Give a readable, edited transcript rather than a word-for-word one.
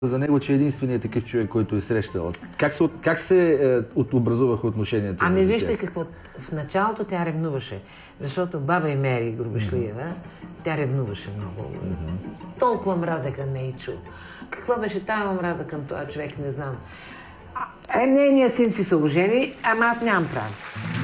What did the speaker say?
за него, че е единственият такъв човек, който е срещал. Как се образуваха отношенията? Ами вижте какво. В началото тя ревнуваше, защото баба и Мери Грубешлиева, тя ревнуваше много. Толкова мразя към Нейчо. Какво беше тая омраза към този човек, не знам. Нейният син си се ожени, ама аз нямам право.